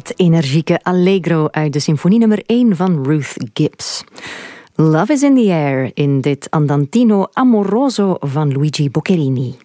het energieke Allegro uit de symfonie nummer 1 van Ruth Gibbs. Love is in the air in dit Andantino Amoroso van Luigi Boccherini.